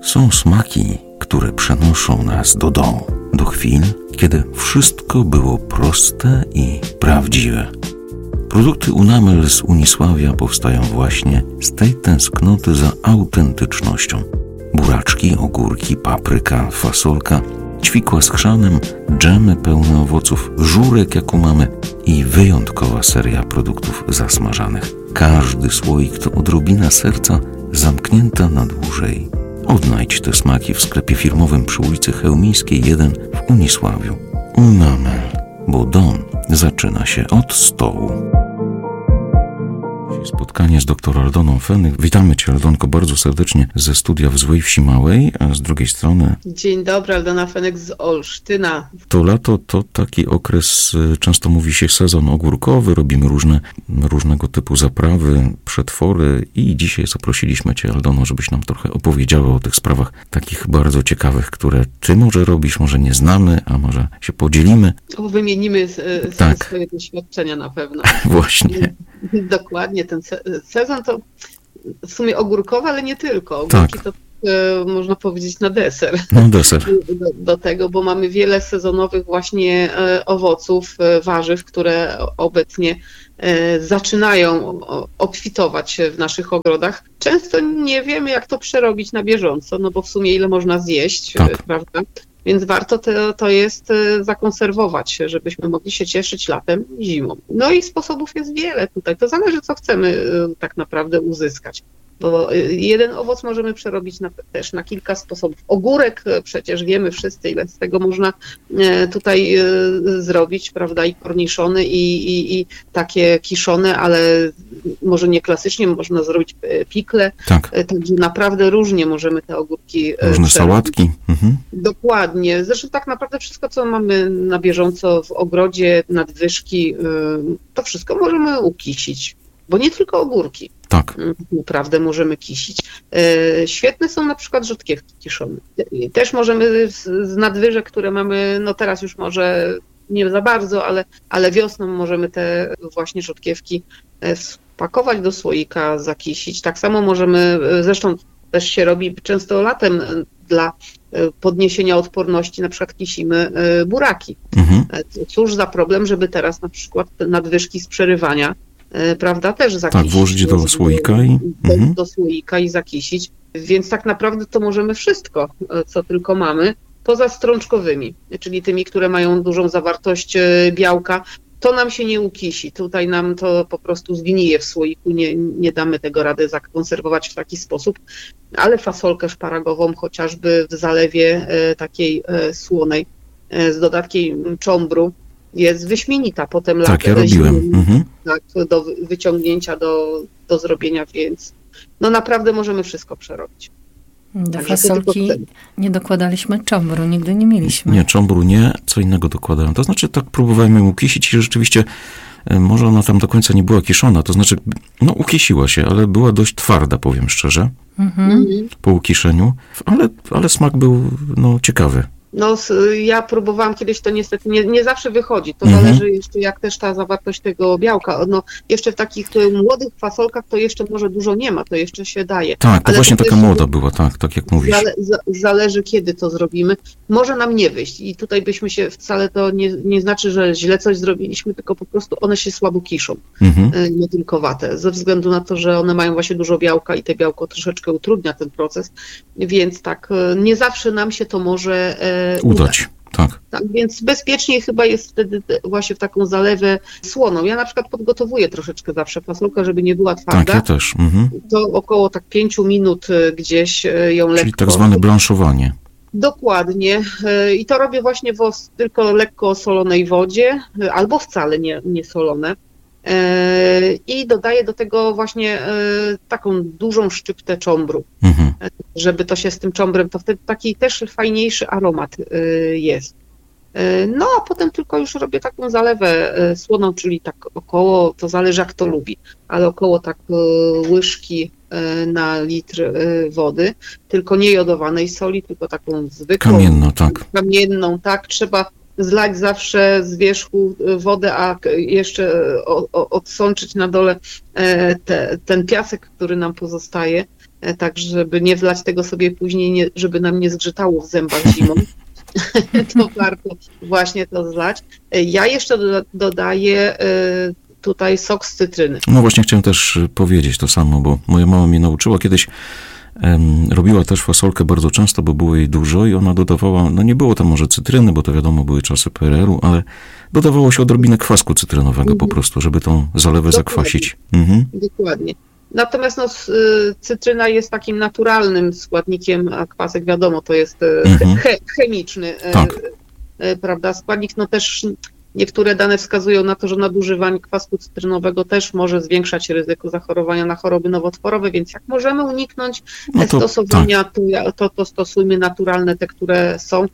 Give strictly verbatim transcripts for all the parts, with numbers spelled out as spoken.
Są smaki, które przenoszą nas do domu, do chwil, kiedy wszystko było proste i prawdziwe. Produkty Unamel z Unisławia powstają właśnie z tej tęsknoty za autentycznością. Buraczki, ogórki, papryka, fasolka, ćwikła z chrzanem, dżemy pełne owoców, żurek jaką mamy i wyjątkowa seria produktów zasmażanych. Każdy słoik to odrobina serca zamknięta na dłużej. Odnajdź te smaki w sklepie firmowym przy ulicy Chełmińskiej jeden w Unisławiu. Unamel, bo dom zaczyna się od stołu. Spotkanie z doktor Aldoną Fenyk. Witamy Cię, Aldonko, bardzo serdecznie ze studia w Złej Wsi Małej, a z drugiej strony... Dzień dobry, Aldona Fenyk z Olsztyna. To lato to taki okres, często mówi się sezon ogórkowy, robimy różne, różnego typu zaprawy, przetwory i dzisiaj zaprosiliśmy Cię, Aldono, żebyś nam trochę opowiedziała o tych sprawach takich bardzo ciekawych, które Ty może robisz, może nie znamy, a może się podzielimy. O, wymienimy z, tak. swoje doświadczenia na pewno. Właśnie. Dokładnie, ten sezon to w sumie ogórkowy, ale nie tylko. Ogórki tak. to e, można powiedzieć na deser. No deser. Do, do tego, bo mamy wiele sezonowych właśnie e, owoców, e, warzyw, które obecnie e, zaczynają obfitować w naszych ogrodach. Często nie wiemy, jak to przerobić na bieżąco, no bo w sumie ile można zjeść, tak. e, prawda? Więc warto to, to jest zakonserwować, żebyśmy mogli się cieszyć latem i zimą. No i sposobów jest wiele tutaj. To zależy, co chcemy tak naprawdę uzyskać. Bo jeden owoc możemy przerobić na, też na kilka sposobów. Ogórek przecież wiemy wszyscy, ile z tego można tutaj zrobić, prawda, i korniszony, i, i, i takie kiszone, ale może nie klasycznie, można zrobić pikle. Tak. Także naprawdę różnie możemy te ogórki Różne przerobić. sałatki. Mhm. Dokładnie. Zresztą tak naprawdę wszystko, co mamy na bieżąco w ogrodzie, nadwyżki, to wszystko możemy ukisić. Bo nie tylko ogórki. Tak. Naprawdę możemy kisić. Świetne są na przykład rzodkiewki kiszone. Też możemy z nadwyżek, które mamy, no teraz już może nie za bardzo, ale, ale wiosną możemy te właśnie rzodkiewki spakować do słoika, zakisić. Tak samo możemy, zresztą też się robi często latem dla podniesienia odporności, na przykład kisimy buraki. Mhm. Cóż za problem, żeby teraz na przykład nadwyżki z przerywania, prawda, też zakisić. Tak, włożyć do słoika i... Do, mhm. do słoika i zakisić. Więc tak naprawdę to możemy wszystko, co tylko mamy, poza strączkowymi, czyli tymi, które mają dużą zawartość białka, to nam się nie ukisi. Tutaj nam to po prostu zgnije w słoiku, nie, nie damy tego rady zakonserwować w taki sposób, ale fasolkę szparagową chociażby w zalewie takiej słonej z dodatkiem czombru jest wyśmienita. Potem tak, latę, ja robiłem. zimą, mhm. tak, do wyciągnięcia, do, do zrobienia, więc no naprawdę możemy wszystko przerobić. Do Także fasolki nie dokładaliśmy czombru, nigdy nie mieliśmy. Nie, czombru nie, co innego dokładałem. To znaczy tak próbowałem ją ukisić i rzeczywiście może ona tam do końca nie była kiszona, to znaczy no ukisiła się, ale była dość twarda, powiem szczerze, mhm. po ukiszeniu, ale, ale smak był no ciekawy. No ja próbowałam kiedyś, to niestety nie, nie zawsze wychodzi. To mhm. zależy jeszcze jak też ta zawartość tego białka. No jeszcze w takich młodych fasolkach to jeszcze może dużo nie ma, to jeszcze się daje. Tak, to ale właśnie to taka młoda była, tak, tak jak mówisz. Zale, zależy kiedy to zrobimy. Może nam nie wyjść i tutaj byśmy się wcale to nie, nie znaczy, że źle coś zrobiliśmy, tylko po prostu one się słabo kiszą, mhm. nie tylko watę. Ze względu na to, że one mają właśnie dużo białka i te białko troszeczkę utrudnia ten proces, więc tak, nie zawsze nam się to może udać. Tak. tak. Więc bezpieczniej chyba jest wtedy właśnie w taką zalewę słoną. Ja na przykład podgotowuję troszeczkę zawsze fasolkę, żeby nie była twarda. Tak, ja też. Mhm. To około tak pięciu minut gdzieś ją lekko... Czyli tak zwane blanszowanie. Dokładnie. I to robię właśnie w tylko lekko osolonej wodzie, albo wcale nie, nie solone. I dodaję do tego właśnie taką dużą szczyptę czombru, mhm. żeby to się z tym czombrem, to wtedy taki też fajniejszy aromat jest. No a potem tylko już robię taką zalewę słoną, czyli tak około, to zależy jak to lubi, ale około tak łyżki na litr wody, tylko nie jodowanej soli, tylko taką zwykłą. Kamienną, tak. Kamienną, tak, trzeba zlać zawsze z wierzchu wodę, a jeszcze odsączyć na dole te, ten piasek, który nam pozostaje. tak żeby nie wlać tego sobie później, nie, żeby nam nie zgrzytało w zębach zimą. To warto właśnie to zlać. Ja jeszcze do, dodaję tutaj sok z cytryny. No właśnie chciałem też powiedzieć to samo, bo moja mama mnie nauczyła kiedyś, em, robiła też fasolkę bardzo często, bo było jej dużo i ona dodawała, no nie było tam może cytryny, bo to wiadomo były czasy P R L u, ale dodawało się odrobinę kwasku cytrynowego mhm. po prostu, żeby tą zalewę Dokładnie. zakwasić. Mhm. Dokładnie. Natomiast no, cytryna jest takim naturalnym składnikiem, a kwasek wiadomo, to jest mhm. he, chemiczny tak. e, prawda, składnik. No też niektóre dane wskazują na to, że nadużywanie kwasku cytrynowego też może zwiększać ryzyko zachorowania na choroby nowotworowe, więc jak możemy uniknąć no to, stosowania, tak. to, to, to stosujmy naturalne, te, które są.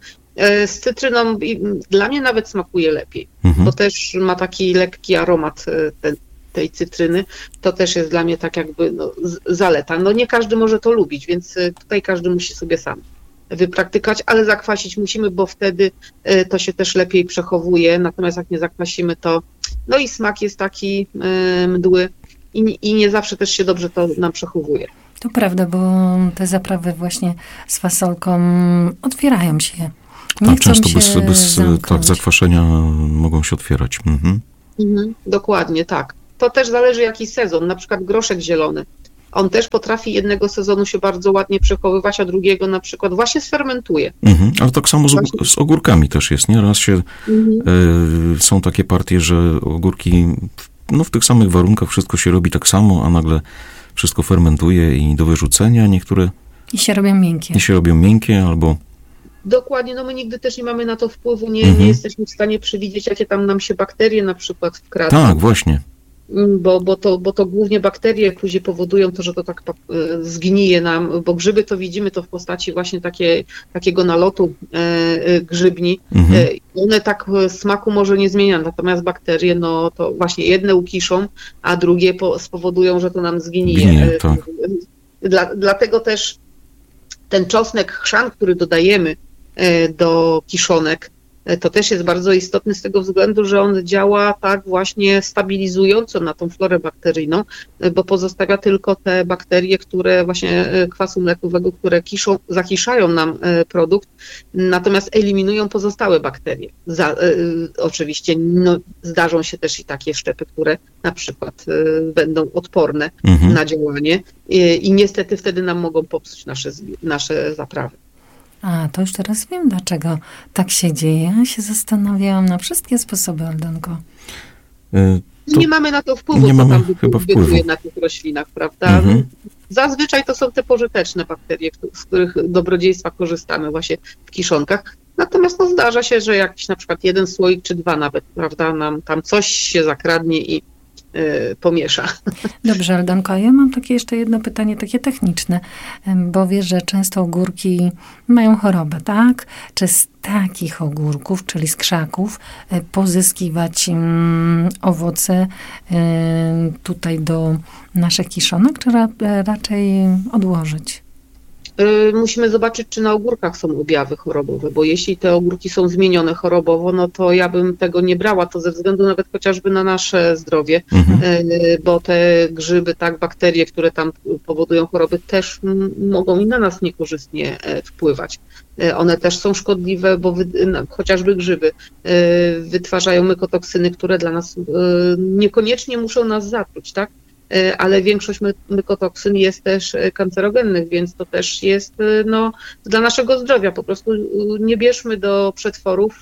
Z cytryną dla mnie nawet smakuje lepiej, mhm. to też ma taki lekki aromat ten, tej cytryny, to też jest dla mnie tak jakby no, zaleta. No nie każdy może to lubić, więc tutaj każdy musi sobie sam wypraktykować, ale zakwasić musimy, bo wtedy to się też lepiej przechowuje, natomiast jak nie zakwasimy, to no i smak jest taki mdły i, i nie zawsze też się dobrze to nam przechowuje. To prawda, bo te zaprawy właśnie z fasolką otwierają się. Nie tak, często bez, bez tak, zakwaszenia mogą się otwierać. Mhm. Mhm, dokładnie, tak. To też zależy jaki sezon, na przykład groszek zielony. On też potrafi jednego sezonu się bardzo ładnie przechowywać, a drugiego na przykład właśnie sfermentuje. Mhm, ale tak samo z, z ogórkami też jest, nie? Raz się, mhm. y, są takie partie, że ogórki, no w tych samych warunkach wszystko się robi tak samo, a nagle wszystko fermentuje i do wyrzucenia, niektóre... I się robią miękkie. I się robią miękkie, albo... Dokładnie, no my nigdy też nie mamy na to wpływu, nie, mhm. nie jesteśmy w stanie przewidzieć, jakie tam nam się bakterie na przykład wkradną. Tak, właśnie. Bo, bo, to, bo to głównie bakterie później powodują to, że to tak zgnije nam, bo grzyby to widzimy to w postaci właśnie takie, takiego nalotu e, grzybni. Mhm. E, one tak smaku może nie zmieniają, natomiast bakterie, no to właśnie jedne ukiszą, a drugie po, spowodują, że to nam zgnije. Gnie, tak. Dla, dlatego też ten czosnek, chrzan, który dodajemy e, do kiszonek, to też jest bardzo istotny z tego względu, że on działa tak właśnie stabilizująco na tą florę bakteryjną, bo pozostawia tylko te bakterie, które właśnie kwasu mlekowego, które kiszą, zakiszają nam produkt, natomiast eliminują pozostałe bakterie. Za, oczywiście no, zdarzą się też i takie szczepy, które na przykład będą odporne mhm. na działanie i, i niestety wtedy nam mogą popsuć nasze, nasze zaprawy. A, to już teraz wiem, dlaczego tak się dzieje. Ja się zastanawiałam na wszystkie sposoby, Aldanko. Y, nie mamy na to wpływu, nie co mamy tam chyba bytuje na tych roślinach, prawda? Mhm. Zazwyczaj to są te pożyteczne bakterie, z których dobrodziejstwa korzystamy właśnie w kiszonkach. Natomiast no, zdarza się, że jakiś na przykład jeden słoik czy dwa nawet, prawda, nam tam coś się zakradnie i y, pomiesza. Dobrze, Aldanko, a ja mam takie jeszcze jedno pytanie, takie techniczne, bo wiesz, że często ogórki mają chorobę, tak? Czy z takich ogórków, czyli z krzaków, pozyskiwać um, owoce um, tutaj do naszych kiszonek, czy ra, raczej odłożyć? Musimy zobaczyć, czy na ogórkach są objawy chorobowe, bo jeśli te ogórki są zmienione chorobowo, no to ja bym tego nie brała, to ze względu nawet chociażby na nasze zdrowie, mhm. bo te grzyby, tak, bakterie, które tam powodują choroby, też mogą i na nas niekorzystnie wpływać. One też są szkodliwe, bo wy, no, chociażby grzyby wytwarzają mykotoksyny, które dla nas niekoniecznie muszą nas zatruć, tak? Ale większość mykotoksyn jest też kancerogennych, więc to też jest no, dla naszego zdrowia. Po prostu nie bierzmy do przetworów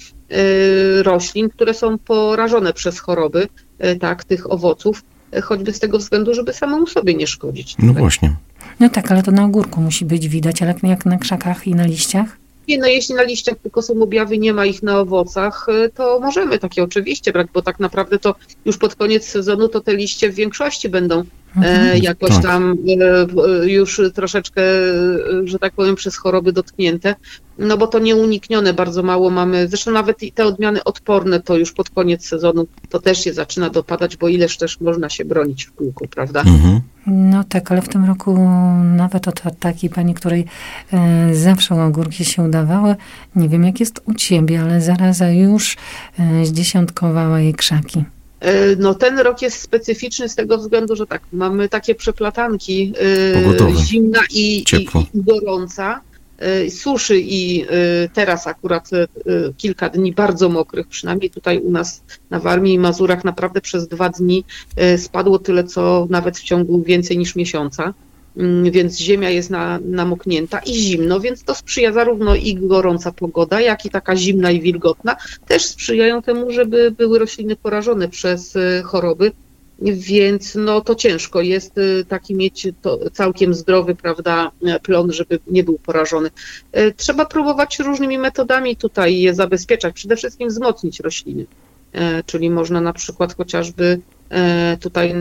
roślin, które są porażone przez choroby, tak, tych owoców, choćby z tego względu, żeby samemu sobie nie szkodzić. No tak? Właśnie. No tak, ale to na ogórku musi być widać, ale jak na krzakach i na liściach? No jeśli na liściach tylko są objawy, nie ma ich na owocach, to możemy takie oczywiście brać, bo tak naprawdę to już pod koniec sezonu to te liście w większości będą mhm, e, jakoś tak. tam e, już troszeczkę, że tak powiem, przez choroby dotknięte, no bo to nieuniknione, bardzo mało mamy, zresztą nawet i te odmiany odporne to już pod koniec sezonu to też się zaczyna dopadać, bo ileż też można się bronić w kółku, prawda? Mhm. No tak, ale w tym roku nawet od takiej pani, której e, zawsze ogórki się udawały, nie wiem jak jest u ciebie, ale zaraza już e, zdziesiątkowała jej krzaki. No ten rok jest specyficzny z tego względu, że tak, mamy takie przeplatanki, Pogotowe. Zimna i, i, Ciepło. i gorąca, suszy i teraz akurat kilka dni bardzo mokrych, przynajmniej tutaj u nas na Warmii i Mazurach naprawdę przez dwa dni spadło tyle, co nawet w ciągu więcej niż miesiąca. Więc ziemia jest na, namoknięta i zimno, więc to sprzyja zarówno i gorąca pogoda, jak i taka zimna i wilgotna, też sprzyjają temu, żeby były rośliny porażone przez choroby, więc no to ciężko jest taki mieć to całkiem zdrowy, prawda, plon, żeby nie był porażony. Trzeba próbować różnymi metodami tutaj je zabezpieczać, przede wszystkim wzmocnić rośliny, czyli można na przykład chociażby tutaj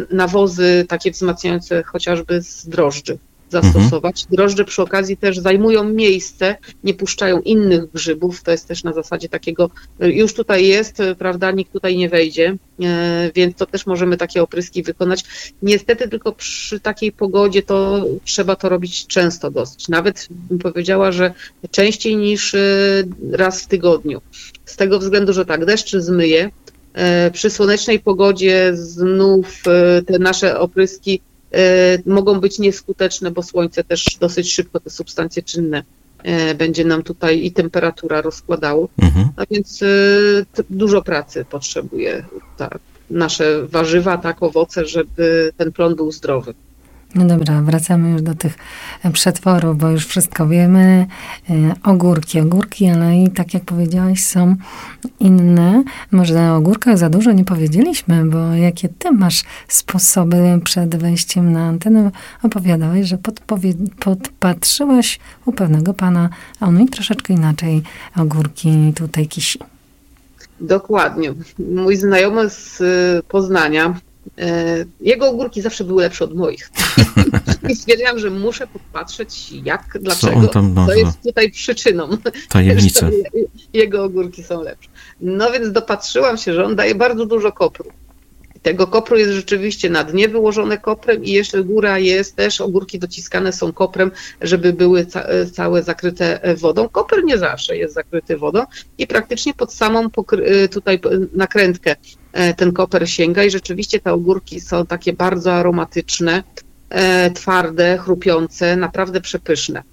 nawozy takie wzmacniające chociażby z drożdży zastosować. Mhm. Drożdże przy okazji też zajmują miejsce, nie puszczają innych grzybów, to jest też na zasadzie takiego, już tutaj jest, prawda, nikt tutaj nie wejdzie, więc to też możemy takie opryski wykonać. Niestety tylko przy takiej pogodzie to trzeba to robić często dosyć, nawet bym powiedziała, że częściej niż raz w tygodniu. Z tego względu, że tak, deszcz zmyje, przy słonecznej pogodzie znów te nasze opryski mogą być nieskuteczne, bo słońce też dosyć szybko te substancje czynne będzie nam tutaj i temperatura rozkładało. Mhm. A więc dużo pracy potrzebuje tak, nasze warzywa, tak, owoce, żeby ten plon był zdrowy. No dobra, wracamy już do tych przetworów, bo już wszystko wiemy. Ogórki, ogórki, ale i tak jak powiedziałaś, są inne. Może o ogórkach za dużo nie powiedzieliśmy, bo jakie ty masz sposoby przed wejściem na antenę? Opowiadałeś, że podpowie- podpatrzyłaś u pewnego pana, a on mi troszeczkę inaczej ogórki tutaj kisi. Dokładnie. Mój znajomy z Poznania, jego ogórki zawsze były lepsze od moich. I stwierdziłam, że muszę popatrzeć, jak, dlaczego. To jest tutaj przyczyną, tajemnicę, że jego ogórki są lepsze. No więc dopatrzyłam się, że on daje bardzo dużo kopru. Tego kopru jest rzeczywiście na dnie wyłożone koprem i jeszcze góra jest też, ogórki dociskane są koprem, żeby były ca- całe zakryte wodą. Koper nie zawsze jest zakryty wodą i praktycznie pod samą pokry- tutaj nakrętkę ten koper sięga i rzeczywiście te ogórki są takie bardzo aromatyczne, twarde, chrupiące, naprawdę przepyszne.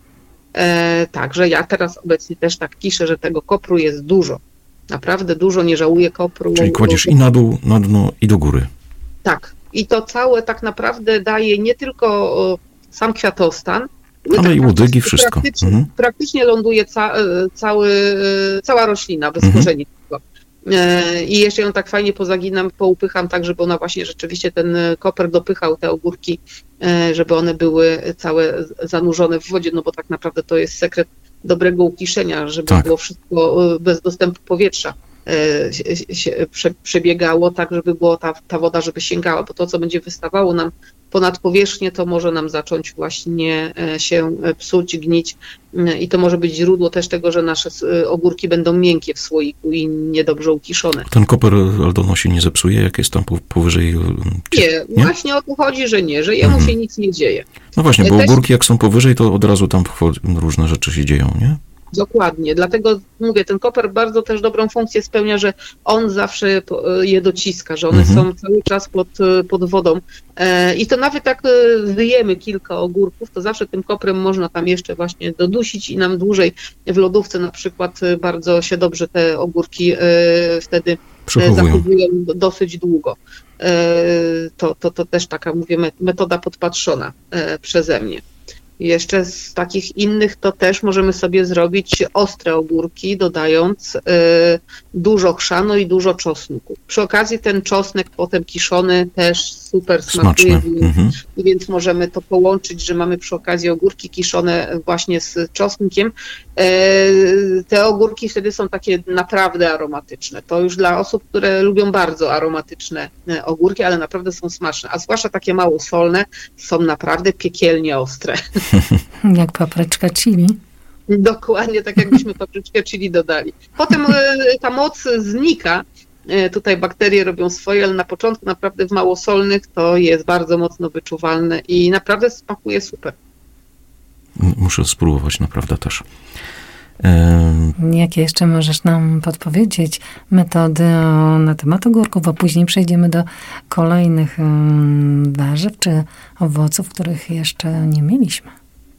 Także ja teraz obecnie też tak kiszę, że tego kopru jest dużo. Naprawdę dużo, nie żałuję kopru. Czyli kładziesz i na dół, na dno, i do góry. Tak. I to całe tak naprawdę daje nie tylko sam kwiatostan, ale tak i łodygi, wszystko. Praktycznie, mhm. praktycznie ląduje ca, cały, cała roślina bez mhm. korzeni. I jeszcze ją tak fajnie pozaginam, poupycham tak, żeby ona właśnie rzeczywiście ten koper dopychał te ogórki, żeby one były całe zanurzone w wodzie, no bo tak naprawdę to jest sekret dobrego ukiszenia, żeby tak. było wszystko bez dostępu powietrza się, się prze, przebiegało, tak żeby było ta, ta woda, żeby sięgała, bo to, co będzie wystawało nam ponad powierzchnię, to może nam zacząć właśnie się psuć, gnić i to może być źródło też tego, że nasze ogórki będą miękkie w słoiku i niedobrze ukiszone. Ten koper, Aldono, się nie zepsuje, jak jest tam powyżej? Nie, nie? Właśnie o to chodzi, że nie, że jemu mhm. się nic nie dzieje. No właśnie, bo też... ogórki jak są powyżej, to od razu tam różne rzeczy się dzieją, nie? Dokładnie, dlatego mówię, ten koper bardzo też dobrą funkcję spełnia, że on zawsze je dociska, że one mhm. są cały czas pod, pod wodą i to nawet jak wyjemy kilka ogórków, to zawsze tym koprem można tam jeszcze właśnie dodusić i nam dłużej w lodówce na przykład bardzo się dobrze te ogórki wtedy zachowują dosyć długo. To, to, to też taka, mówię, metoda podpatrzona przeze mnie. Jeszcze z takich innych to też możemy sobie zrobić ostre ogórki, dodając y, dużo chrzanu i dużo czosnku. Przy okazji ten czosnek potem kiszony też super smakuje, więc, mhm. więc możemy to połączyć, że mamy przy okazji ogórki kiszone właśnie z czosnkiem. Y, te ogórki wtedy są takie naprawdę aromatyczne. To już dla osób, które lubią bardzo aromatyczne ogórki, ale naprawdę są smaczne, a zwłaszcza takie mało solne, są naprawdę piekielnie ostre. Jak papryczka chili. Dokładnie, tak jakbyśmy papryczkę chili dodali. Potem ta moc znika, tutaj bakterie robią swoje, ale na początku naprawdę w małosolnych to jest bardzo mocno wyczuwalne i naprawdę smakuje super. Muszę spróbować naprawdę też. Jakie jeszcze możesz nam podpowiedzieć metody o, na temat ogórków, a później przejdziemy do kolejnych um, warzyw czy owoców, których jeszcze nie mieliśmy.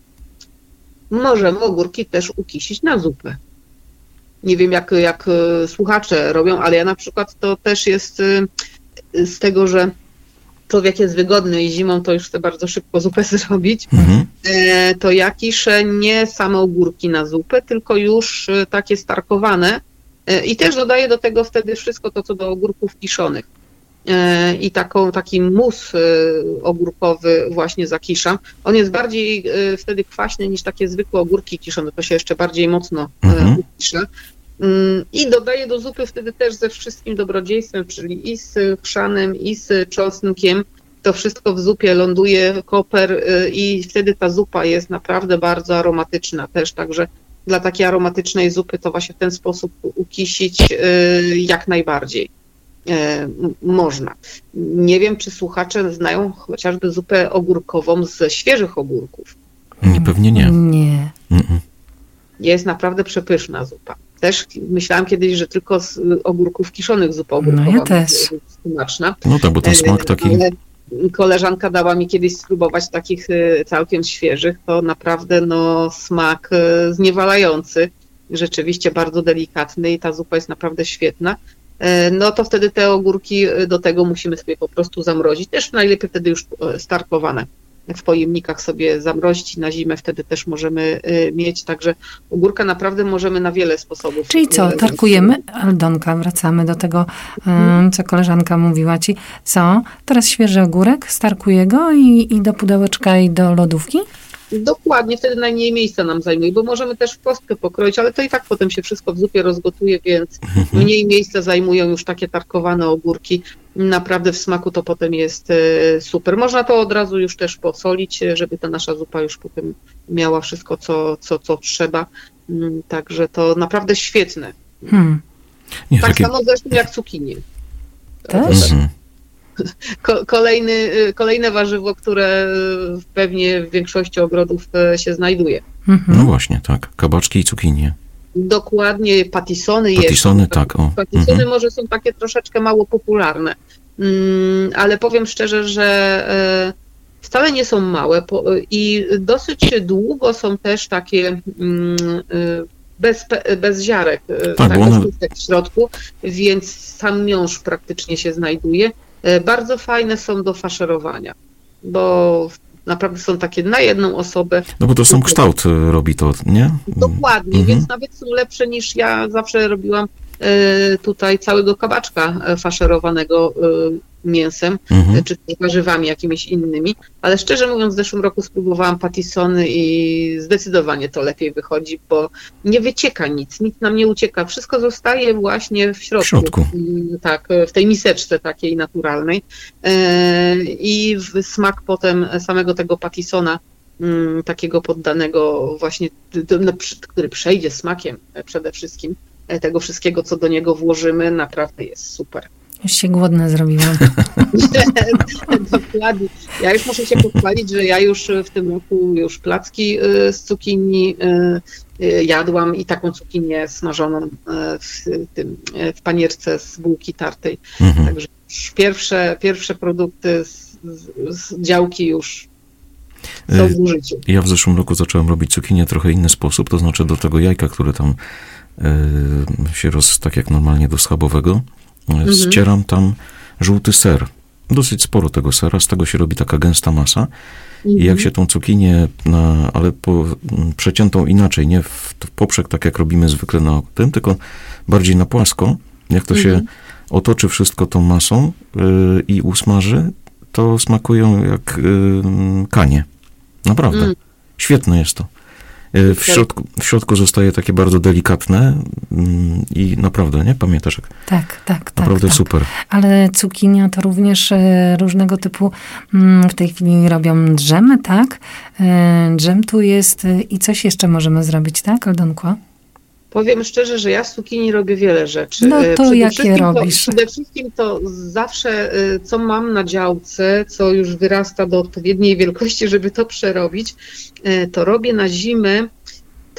Możemy ogórki też ukisić na zupę. Nie wiem, jak, jak słuchacze robią, ale ja na przykład to też jest z tego, że człowiek jest wygodny i zimą to już chce bardzo szybko zupę zrobić, mhm. to ja kiszę nie same ogórki na zupę, tylko już takie starkowane i też dodaję do tego wtedy wszystko to, co do ogórków kiszonych. I taką, taki mus ogórkowy właśnie zakiszam. On jest bardziej wtedy kwaśny niż takie zwykłe ogórki kiszone, to się jeszcze bardziej mocno mhm. ukisza. I dodaję do zupy wtedy też ze wszystkim dobrodziejstwem, czyli i z chrzanem, i z czosnkiem. To wszystko w zupie ląduje, koper i wtedy ta zupa jest naprawdę bardzo aromatyczna też, także dla takiej aromatycznej zupy to właśnie w ten sposób ukisić jak najbardziej można. Nie wiem, czy słuchacze znają chociażby zupę ogórkową ze świeżych ogórków. Nie, pewnie nie. Nie. Mm-mm. Jest naprawdę przepyszna zupa. Też myślałam kiedyś, że tylko z ogórków kiszonych zupa ogórkowa no ja też. jest smaczna. No tak, bo ten smak taki... Ale koleżanka dała mi kiedyś spróbować takich całkiem świeżych, to naprawdę no smak zniewalający, rzeczywiście bardzo delikatny i ta zupa jest naprawdę świetna. No to wtedy te ogórki do tego musimy sobie po prostu zamrozić. Też najlepiej wtedy już starkowane w pojemnikach sobie zamrozić na zimę, wtedy też możemy mieć, także ogórka naprawdę możemy na wiele sposobów. Czyli co, tarkujemy? Aldonka, wracamy do tego, hmm. co koleżanka mówiła ci. Co? Teraz świeży ogórek, starkuję go i, i do pudełeczka i do lodówki? Dokładnie, wtedy najmniej miejsca nam zajmuje, bo możemy też w kostkę pokroić, ale to i tak potem się wszystko w zupie rozgotuje, więc mniej miejsca zajmują już takie tarkowane ogórki. Naprawdę w smaku to potem jest super. Można to od razu już też posolić, żeby ta nasza zupa już potem miała wszystko, co, co, co trzeba. Także to naprawdę świetne. Hmm. Nie, tak takie... samo zresztą jak cukinie. Też? Mhm. Kolejny, kolejne warzywo, które pewnie w większości ogrodów się znajduje. Mhm. No właśnie, tak. Kabaczki i cukinie. Dokładnie, patisony. Patisony, tak. O. Patisony mhm. może są takie troszeczkę mało popularne, mm, ale powiem szczerze, że y, wcale nie są małe po, i dosyć długo są też takie mm, y, bez, bez ziarek, tak, tak, one... w środku, więc sam miąższ praktycznie się znajduje. Bardzo fajne są do faszerowania, bo naprawdę są takie na jedną osobę. No bo to sam kształt robi to, nie? Dokładnie, mhm. więc nawet są lepsze niż ja zawsze robiłam tutaj całego kabaczka faszerowanego mięsem, mhm. czy warzywami jakimiś innymi, ale szczerze mówiąc w zeszłym roku spróbowałam patisony i zdecydowanie to lepiej wychodzi, bo nie wycieka nic, nic nam nie ucieka, wszystko zostaje właśnie w środku, w środku. Tak, w tej miseczce takiej naturalnej i smak potem samego tego patisona, takiego poddanego właśnie, który przejdzie smakiem przede wszystkim, tego wszystkiego, co do niego włożymy, naprawdę jest super. Już się głodna zrobiłam. Dokładnie. Ja już muszę się pochwalić, że ja już w tym roku już placki z cukinii jadłam i taką cukinię smażoną w, tym, w panierce z bułki tartej. Mhm. Także już pierwsze, pierwsze produkty z, z, z działki już są w użyciu. Ja w zeszłym roku zacząłem robić cukinię w trochę inny sposób, to znaczy do tego jajka, które tam się roz, tak jak normalnie do schabowego, mhm. ścieram tam żółty ser. Dosyć sporo tego sera, z tego się robi taka gęsta masa. Mhm. I jak się tą cukinię, na, ale po, przeciętą inaczej, nie w, w poprzek, tak jak robimy zwykle na tym, tylko bardziej na płasko, jak to mhm. się otoczy wszystko tą masą yy, i usmaży, to smakują jak yy, kanie. Naprawdę. Mhm. Świetne jest to. W środku, w środku zostaje takie bardzo delikatne i naprawdę, nie? Pamiętasz? Jak tak, tak. Naprawdę tak, super. Tak. Ale cukinia to również różnego typu, w tej chwili robią drzemy, tak? Dżem tu jest i coś jeszcze możemy zrobić, tak, Aldonku? Powiem szczerze, że ja z cukinii robię wiele rzeczy. No to przede jakie robisz? To, przede wszystkim to zawsze, co mam na działce, co już wyrasta do odpowiedniej wielkości, żeby to przerobić, to robię na zimę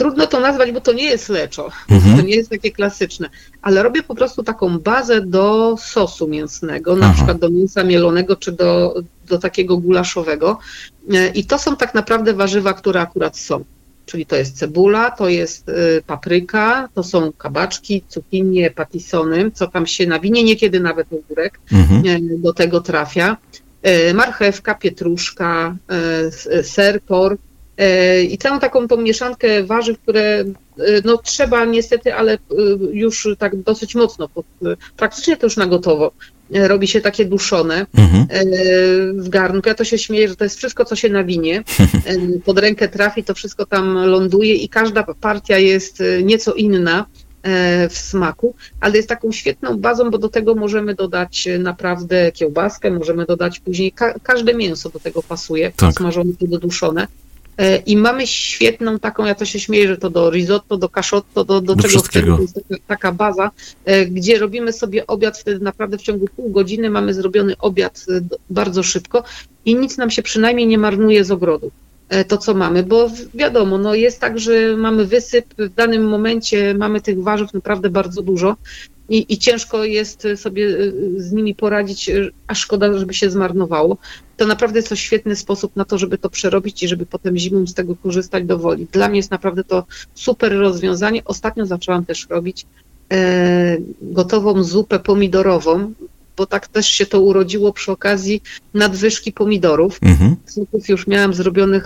trudno to nazwać, bo to nie jest leczo, Mhm. to nie jest takie klasyczne, ale robię po prostu taką bazę do sosu mięsnego, na Aha. przykład do mięsa mielonego, czy do, do takiego gulaszowego. E, I to są tak naprawdę warzywa, które akurat są. Czyli to jest cebula, to jest y, papryka, to są kabaczki, cukinie, patisony, co tam się nawinie, niekiedy nawet ogórek Mhm. e, do tego trafia. E, Marchewka, pietruszka, e, s- ser, por e, i całą taką tą mieszankę warzyw, które e, no trzeba niestety, ale e, już tak dosyć mocno, pod, e, praktycznie to już na gotowo. E, Robi się takie duszone Mhm. e, w garnku. Ja to się śmieję, że to jest wszystko, co się nawinie. E, Pod rękę trafi, to wszystko tam ląduje i każda partia jest e, nieco inna e, w smaku, ale jest taką świetną bazą, bo do tego możemy dodać e, naprawdę kiełbaskę, możemy dodać później, ka- każde mięso do tego pasuje, Tak. smażone czy doduszone. E, I mamy świetną taką, ja to się śmieję, że to do risotto, do caszotto, do, do, Do czego wszystkiego. chcemy. To jest taka, taka baza, e, gdzie robimy sobie obiad, wtedy naprawdę w ciągu pół godziny mamy zrobiony obiad e, d- bardzo szybko i nic nam się przynajmniej nie marnuje z ogrodu. e, To, co mamy, bo w- wiadomo, no jest tak, że mamy wysyp, w danym momencie mamy tych warzyw naprawdę bardzo dużo i, i ciężko jest sobie e, z nimi poradzić, e, a szkoda, żeby się zmarnowało. To naprawdę jest to świetny sposób na to, żeby to przerobić i żeby potem zimą z tego korzystać do woli. Dla mnie jest naprawdę to super rozwiązanie. Ostatnio zaczęłam też robić e, gotową zupę pomidorową, bo tak też się to urodziło przy okazji nadwyżki pomidorów. Mhm. Zupów już miałam zrobionych